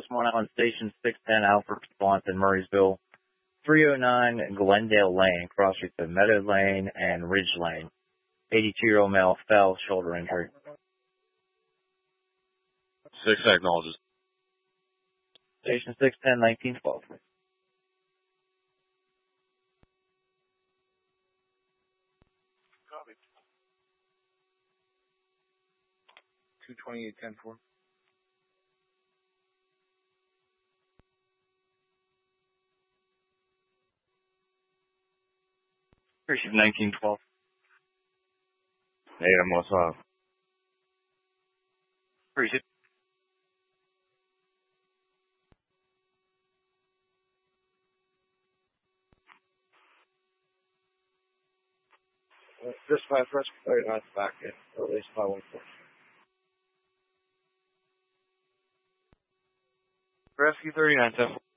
Northwest 1 on Station 610, Alfred Response in Murraysville. 309 Glendale Lane, cross streets of Meadow Lane and Ridge Lane. 82-year-old male fell, shoulder injury. 6 acknowledges. Station 610, 1912. Copy. 228-10-4. Appreciate 1912. Adam, what's up? Appreciate. Dispatch, rescue, not back in, or at least 514. Rescue 39-10-4.